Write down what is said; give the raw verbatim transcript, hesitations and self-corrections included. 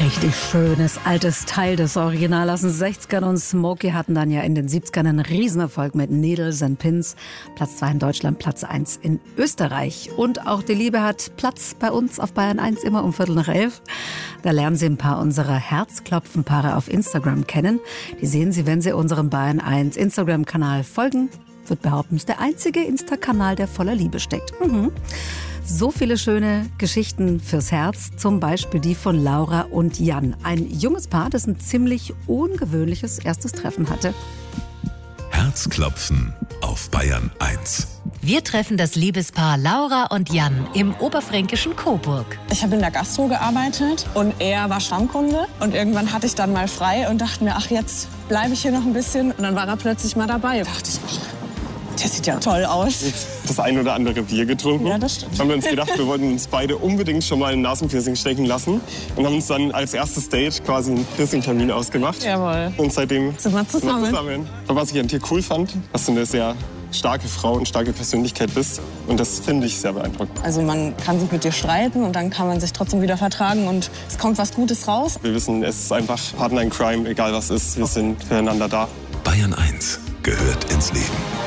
Richtig schönes, altes Teil des Original aus den sechzigern und Smokey hatten dann ja in den siebzigern einen Riesenerfolg mit Needles and Pins. Platz zwei in Deutschland, Platz eins in Österreich. Und auch die Liebe hat Platz bei uns auf Bayern eins immer um Viertel nach elf. Da lernen Sie ein paar unserer Herzklopfenpaare auf Instagram kennen. Die sehen Sie, wenn Sie unserem Bayern eins Instagram-Kanal folgen. Ich würde behaupten, ist der einzige Insta-Kanal, der voller Liebe steckt. Mhm. So viele schöne Geschichten fürs Herz, zum Beispiel die von Laura und Jan. Ein junges Paar, das ein ziemlich ungewöhnliches erstes Treffen hatte. Herzklopfen auf Bayern eins. Wir treffen das Liebespaar Laura und Jan im oberfränkischen Coburg. Ich habe in der Gastro gearbeitet und er war Stammkunde. Und irgendwann hatte ich dann mal frei und dachte mir, ach, jetzt bleibe ich hier noch ein bisschen. Und dann war er plötzlich mal dabei. Da dachte ich, ach, der sieht ja toll aus. Das ein oder andere Bier getrunken. Ja, das stimmt. Haben wir uns gedacht, wir wollten uns beide unbedingt schon mal ein Nasenpiercing stechen lassen. Und haben uns dann als erstes Date quasi einen Piercing-Termin ausgemacht. Jawohl. Und seitdem sind wir zusammen. Sind wir zusammen. Was ich an dir cool fand, dass du eine sehr starke Frau und starke Persönlichkeit bist. Und das finde ich sehr beeindruckend. Also man kann sich mit dir streiten und dann kann man sich trotzdem wieder vertragen und es kommt was Gutes raus. Wir wissen, es ist einfach Partner in Crime, egal was ist. Wir sind füreinander da. Bayern eins gehört ins Leben.